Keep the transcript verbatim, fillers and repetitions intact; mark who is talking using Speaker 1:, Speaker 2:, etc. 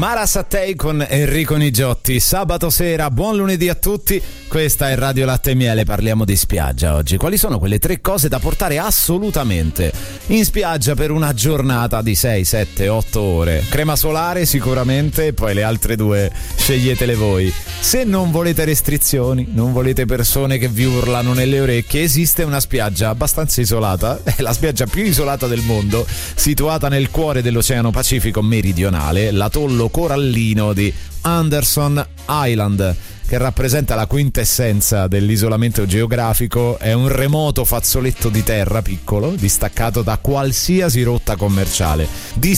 Speaker 1: Mara Sattei con Enrico Nigiotti. Sabato sera, buon lunedì a tutti. Questa è Radio Latte e Miele, parliamo di spiaggia oggi. Quali sono quelle tre cose da portare assolutamente in spiaggia per una giornata di sei, sette, otto ore? Crema solare sicuramente, poi le altre due sceglietele voi. Se non volete restrizioni, non volete persone che vi urlano nelle orecchie, esiste una spiaggia abbastanza isolata, è la spiaggia più isolata del mondo, situata nel cuore dell'Oceano Pacifico meridionale, l'atollo corallino di Anderson Island, che rappresenta la quintessenza dell'isolamento geografico. È un remoto fazzoletto di terra piccolo, distaccato da qualsiasi rotta commerciale,